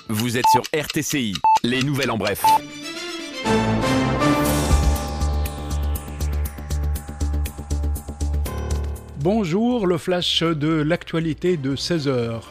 Vous êtes sur RTCI, les nouvelles en bref. Bonjour, le flash de l'actualité de 16h.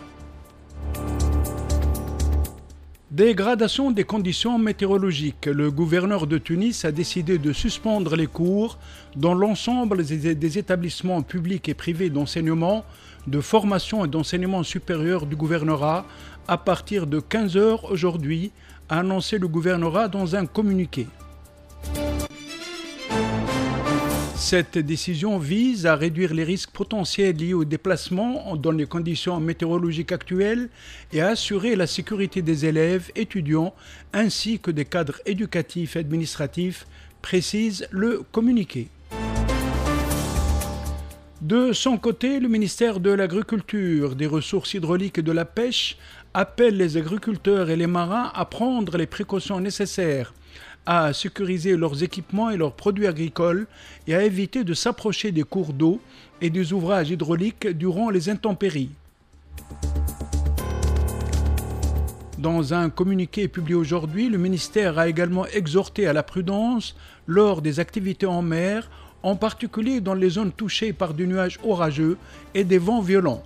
Dégradation des conditions météorologiques. Le gouverneur de Tunis a décidé de suspendre les cours dans l'ensemble des établissements publics et privés d'enseignement, de formation et d'enseignement supérieur du gouvernorat à partir de 15h aujourd'hui, a annoncé le gouvernorat dans un communiqué. Cette décision vise à réduire les risques potentiels liés au déplacement dans les conditions météorologiques actuelles et à assurer la sécurité des élèves, étudiants ainsi que des cadres éducatifs et administratifs, précise le communiqué. De son côté, le ministère de l'Agriculture, des Ressources hydrauliques et de la Pêche appelle les agriculteurs et les marins à prendre les précautions nécessaires à sécuriser leurs équipements et leurs produits agricoles et à éviter de s'approcher des cours d'eau et des ouvrages hydrauliques durant les intempéries. Dans un communiqué publié aujourd'hui, le ministère a également exhorté à la prudence lors des activités en mer, en particulier dans les zones touchées par des nuages orageux et des vents violents.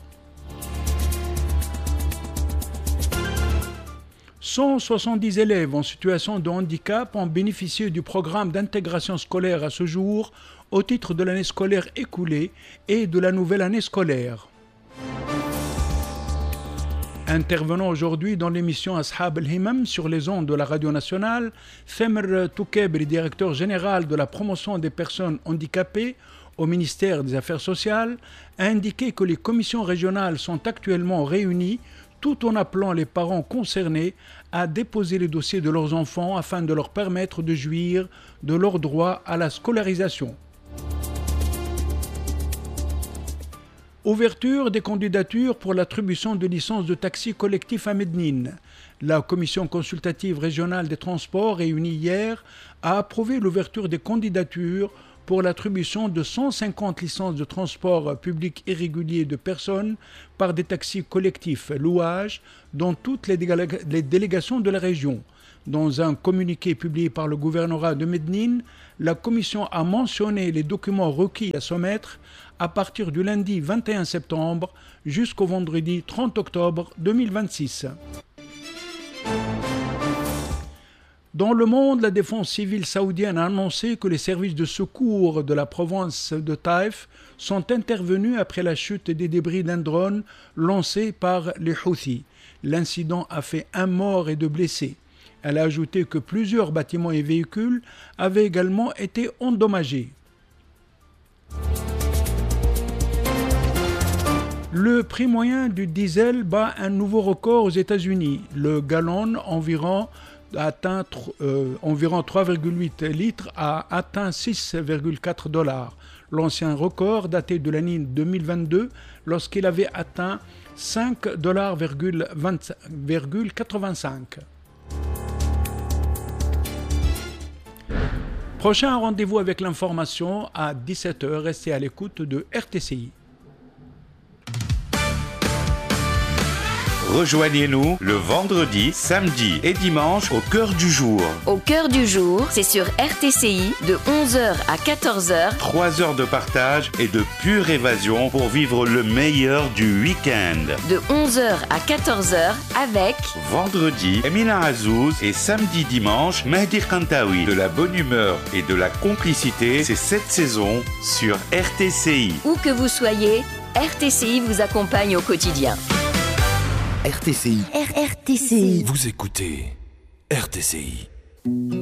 170 élèves en situation de handicap ont bénéficié du programme d'intégration scolaire à ce jour au titre de l'année scolaire écoulée et de la nouvelle année scolaire. Intervenant aujourd'hui dans l'émission Ashab al-Himam sur les ondes de la radio nationale, Femer Toukebri, directeur général de la promotion des personnes handicapées au ministère des Affaires sociales, a indiqué que les commissions régionales sont actuellement réunies tout en appelant les parents concernés à déposer les dossiers de leurs enfants afin de leur permettre de jouir de leur droit à la scolarisation. Ouverture des candidatures pour l'attribution de licences de taxi collectif à Médine. La commission consultative régionale des transports réunie hier a approuvé l'ouverture des candidatures pour l'attribution de 150 licences de transport public irrégulier de personnes par des taxis collectifs louages dans toutes les délégations de la région. Dans un communiqué publié par le gouvernorat de Médine, la commission a mentionné les documents requis à soumettre à partir du lundi 21 septembre jusqu'au vendredi 30 octobre 2026. Dans le monde, la défense civile saoudienne a annoncé que les services de secours de la province de Taïf sont intervenus après la chute des débris d'un drone lancé par les Houthis. L'incident a fait 1 mort et 2 blessés. Elle a ajouté que plusieurs bâtiments et véhicules avaient également été endommagés. Le prix moyen du diesel bat un nouveau record aux États-Unis. Le gallon atteint environ 3,8 litres a atteint 6,4 $. L'ancien record daté de l'année 2022 lorsqu'il avait atteint 5,85 $. Prochain rendez-vous avec l'information à 17h. Restez à l'écoute de RTCI. Rejoignez-nous le vendredi, samedi et dimanche au cœur du jour. Au cœur du jour, c'est sur RTCI de 11h à 14h. 3 heures de partage et de pure évasion pour vivre le meilleur du week-end. De 11h à 14h avec vendredi, Emina Azouz et samedi dimanche, Mehdi Kantaoui. De la bonne humeur et de la complicité, c'est cette saison sur RTCI. Où que vous soyez, RTCI vous accompagne au quotidien. RTCI. RTCI. Vous écoutez RTCI.